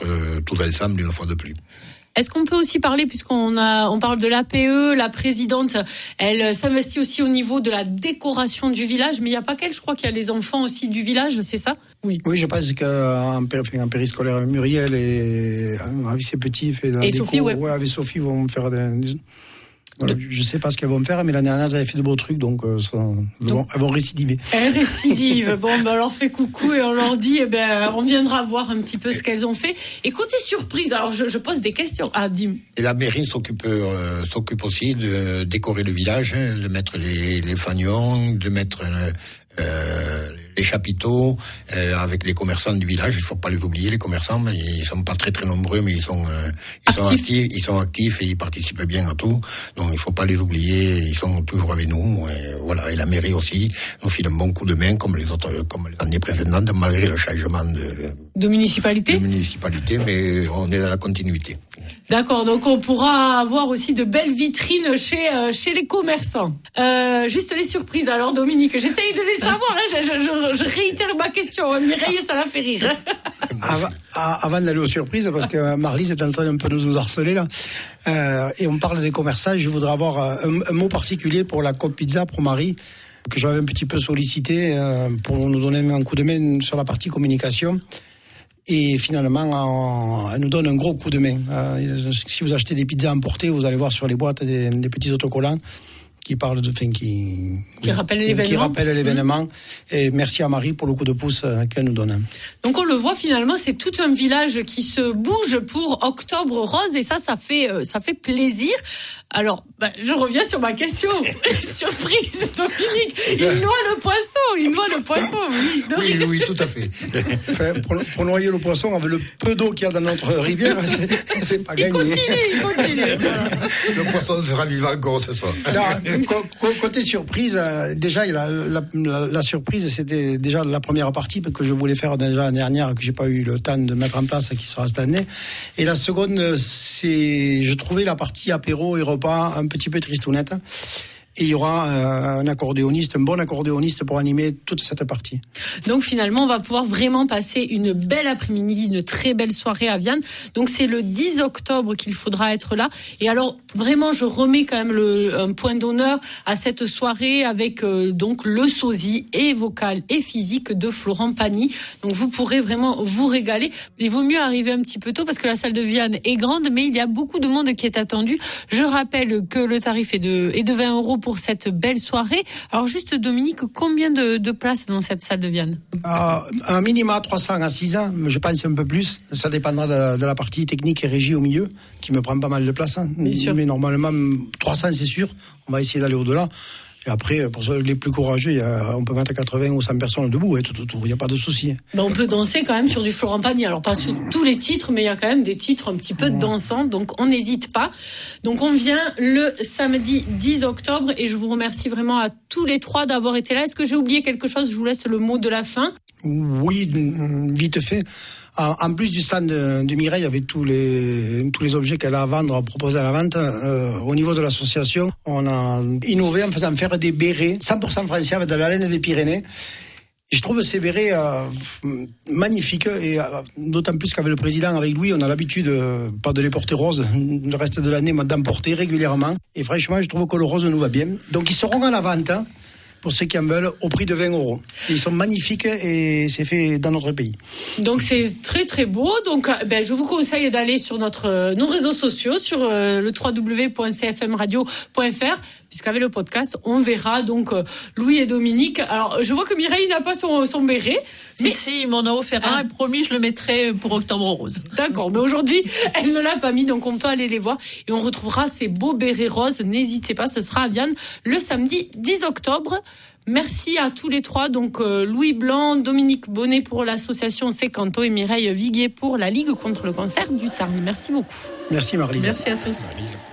être tous ensemble une fois de plus. Est-ce qu'on peut aussi parler, puisqu'on parle de l'APE, la présidente, elle s'investit aussi au niveau de la décoration du village, mais il n'y a pas qu'elle, je crois qu'il y a les enfants aussi du village, c'est ça ? Oui, je pense qu'en périscolaire, Muriel et avec ses petits fait de la déco. Sophie, ouais. Ouais, avec Sophie, vont faire des... Voilà, je sais pas ce qu'elles vont faire, mais l'année dernière, elles avaient fait de beaux trucs, donc elles vont récidiver. Elles récidivent. Bon, on leur fait coucou et on leur dit, on viendra voir un petit peu ce qu'elles ont fait. Et côté surprise, alors je pose des questions. Ah, Dim. Et la mairie s'occupe aussi de décorer le village, de mettre les fanions, de mettre les chapiteaux avec les commerçants du village. Il faut pas les oublier, les commerçants, mais ils sont pas très très nombreux, mais ils sont actifs et ils participent bien à tout. Donc il faut pas les oublier, ils sont toujours avec nous. Et la mairie aussi nous file un bon coup de main comme les années précédentes, malgré le changement de municipalité. Mais on est dans la continuité. D'accord, donc on pourra avoir aussi de belles vitrines chez les commerçants. Juste les surprises. Alors Dominique, j'essaye de les savoir. Je réitère ma question. Mireille, ça la fait rire. Avant d'aller aux surprises, parce que Marlise est en train un peu de nous harceler là, et on parle des commerçants, je voudrais avoir un mot particulier pour la Coop Pizza, pour Marie, que j'avais un petit peu sollicité pour nous donner un coup de main sur la partie communication. Et finalement, elle nous donne un gros coup de main. Si vous achetez des pizzas emportées, vous allez voir sur les boîtes des petits autocollants qui parlent qui rappellent l'événement. Et merci à Marie pour le coup de pouce qu'elle nous donne. Donc on le voit, finalement, c'est tout un village qui se bouge pour Octobre Rose, et ça fait plaisir. Alors, je reviens sur ma question. Surprise, Dominique. Il noie le poisson. Oui, tout à fait. Pour noyer le poisson, avec le peu d'eau qu'il y a dans notre rivière, c'est pas gagné. Il continue. Voilà. Le poisson sera vivant encore ce soir. Alors, côté surprise, déjà, la surprise, c'était déjà la première partie que je voulais faire déjà l'année dernière, que j'ai pas eu le temps de mettre en place, qui sera cette année. Et la seconde, je trouvais la partie apéro et repas un petit peu tristounette. Et il y aura un bon accordéoniste pour animer toute cette partie. Donc finalement, on va pouvoir vraiment passer une belle après-midi, une très belle soirée à Vianne. Donc c'est le 10 octobre qu'il faudra être là. Et alors vraiment, je remets quand même un point d'honneur à cette soirée avec donc le sosie et vocal et physique de Florent Pagny. Donc vous pourrez vraiment vous régaler. Il vaut mieux arriver un petit peu tôt parce que la salle de Vianne est grande, mais il y a beaucoup de monde qui est attendu. Je rappelle que le tarif est de 20 € pour cette belle soirée. Alors juste Dominique, combien de places dans cette salle de Vianne ? Un minima 300 à 600, je pense un peu plus. Ça dépendra de la partie technique et régie au milieu, qui me prend pas mal de place. Bien sûr. Mais normalement, 300 c'est sûr. On va essayer d'aller au-delà. Et après, pour les plus courageux, on peut mettre 80 ou 100 personnes debout, il n'y a pas de souci. On peut danser quand même sur du Florent Pagny. Alors pas sur tous les titres, mais il y a quand même des titres un petit peu dansants, donc on n'hésite pas. Donc on vient le samedi 10 octobre et je vous remercie vraiment à tous les trois d'avoir été là. Est-ce que j'ai oublié quelque chose ? Je vous laisse le mot de la fin. Oui, vite fait. En plus du stand de Mireille, il y avait tous les objets qu'elle a à vendre, proposés à la vente. Au niveau de l'association, on a innové en faisant faire des bérets 100% français avec de la laine des Pyrénées. Je trouve ces bérets magnifiques, et d'autant plus qu'avec le président, avec Louis, on a l'habitude pas de les porter roses le reste de l'année, mais d'en porter régulièrement. Et franchement, je trouve que le rose nous va bien. Donc ils seront à la vente, pour ceux qui en veulent, au prix de 20 €. Ils sont magnifiques et c'est fait dans notre pays. Donc c'est très très beau. Donc je vous conseille d'aller sur nos réseaux sociaux, sur le www.cfmradio.fr, puisqu'avec le podcast, on verra donc Louis et Dominique. Alors je vois que Mireille n'a pas son béret. Si, il m'en a offert un et promis, je le mettrai pour Octobre Rose. D'accord, mais aujourd'hui, elle ne l'a pas mis, donc on peut aller les voir. Et on retrouvera ces beaux bérets roses. N'hésitez pas, ce sera à Vianne le samedi 10 octobre. Merci à tous les trois, donc Louis Blanc, Dominique Bonnet pour l'association Secanto et Mireille Viguier pour la Ligue contre le cancer du Tarn. Merci beaucoup. Merci Marlise. Merci à tous. Marlise.